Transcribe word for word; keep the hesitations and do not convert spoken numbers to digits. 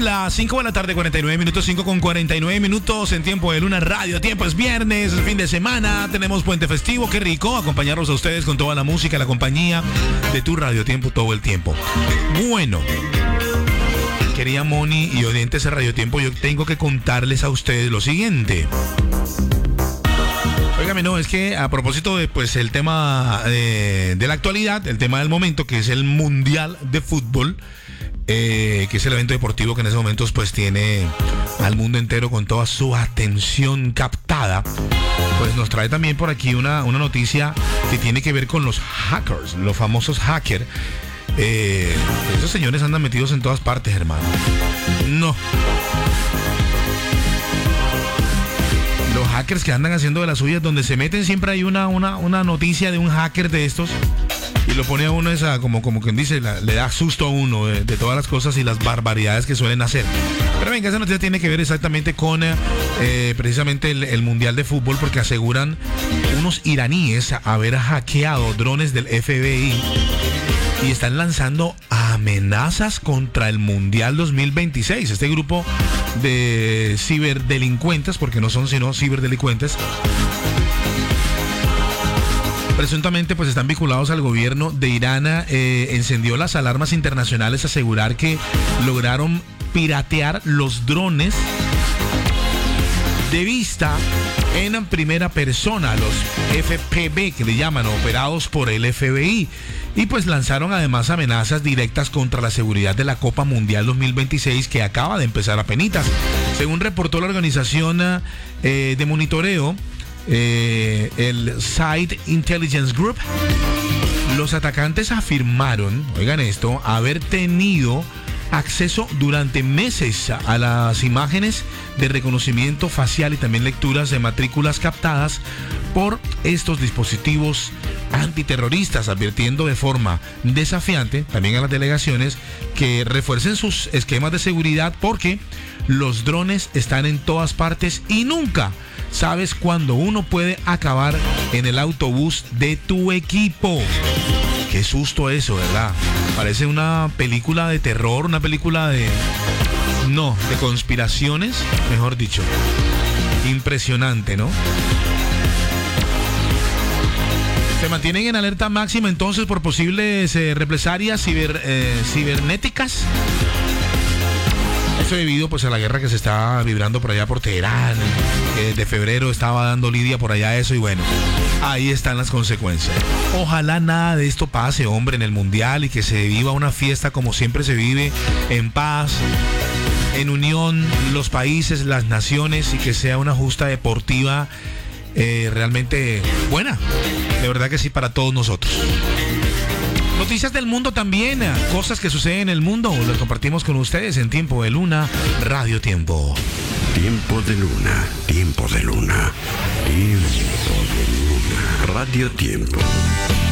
las cinco de la tarde, cuarenta y nueve minutos, cinco con cuarenta y nueve minutos en tiempo de Luna Radio. Tiempo es viernes, es fin de semana, tenemos puente festivo, qué rico acompañarlos a ustedes con toda la música, la compañía de tu Radio Tiempo todo el tiempo. Bueno, querida Moni y oyentes de Radio Tiempo, yo tengo que contarles a ustedes lo siguiente. Óigame, no, es que a propósito de pues el tema de, de la actualidad, el tema del momento, que es el Mundial de Fútbol, eh, que es el evento deportivo que en esos momentos pues tiene al mundo entero con toda su atención captada, pues nos trae también por aquí una, una noticia que tiene que ver con los hackers, los famosos hackers. Eh, esos señores andan metidos en todas partes, hermano. No. Los hackers que andan haciendo de las suyas, donde se meten siempre hay una, una, una noticia de un hacker de estos y lo pone a uno esa, como, como quien dice, la, le da susto a uno de, de todas las cosas y las barbaridades que suelen hacer. Pero venga, esa noticia tiene que ver exactamente con eh, precisamente el, el Mundial de Fútbol, porque aseguran unos iraníes haber hackeado drones del F B I y están lanzando amenazas contra el Mundial dos mil veintiséis. Este grupo de ciberdelincuentes, porque no son sino ciberdelincuentes, presuntamente pues están vinculados al gobierno de Irán. Eh, encendió las alarmas internacionales a asegurar que lograron piratear los drones de vista en primera persona, los F P V que le llaman, operados por el F B I. Y pues lanzaron además amenazas directas contra la seguridad de la Copa Mundial dos mil veintiséis, que acaba de empezar apenitas. Según reportó la organización eh, de monitoreo, eh, el Site Intelligence Group, los atacantes afirmaron, oigan esto, haber tenido acceso durante meses a las imágenes de reconocimiento facial y también lecturas de matrículas captadas por estos dispositivos antiterroristas, advirtiendo de forma desafiante también a las delegaciones que refuercen sus esquemas de seguridad, porque los drones están en todas partes y nunca sabes cuándo uno puede acabar en el autobús de tu equipo. Qué susto eso, ¿verdad? Parece una película de terror, una película de... No, de conspiraciones, mejor dicho. Impresionante, ¿no? Se mantienen en alerta máxima entonces por posibles eh, represalias ciber, eh, cibernéticas. Eso debido pues a la guerra que se está librando por allá por Teherán, que desde febrero estaba dando lidia por allá eso, y bueno, ahí están las consecuencias. Ojalá nada de esto pase, hombre, en el Mundial, y que se viva una fiesta como siempre se vive, en paz, en unión, los países, las naciones, y que sea una justa deportiva eh, realmente buena, de verdad que sí, para todos nosotros. Noticias del mundo también, cosas que suceden en el mundo, las compartimos con ustedes en Tiempo de Luna, Radio Tiempo. Tiempo de Luna, Tiempo de Luna, Tiempo de Luna, Radio Tiempo.